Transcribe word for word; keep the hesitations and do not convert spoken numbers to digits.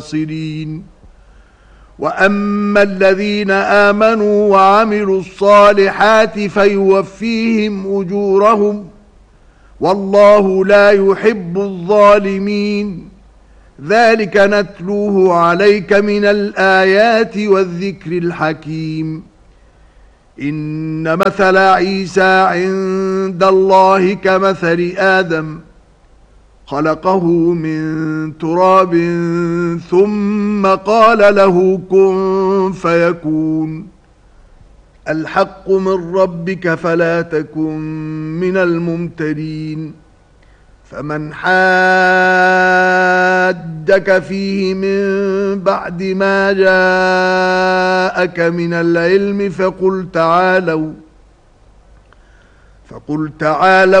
الناصرين. وأما الذين آمنوا وعملوا الصالحات فيوفيهم أجورهم والله لا يحب الظالمين. ذلك نتلوه عليك من الآيات والذكر الحكيم. إن مثل عيسى عند الله كمثل آدم خلقه من تراب ثم قال له كن فيكون. الحق من ربك فلا تكن من الممترين. فمن حاجك فيه من بعد ما جاءك من العلم فقل تعالوا فقل تعالوا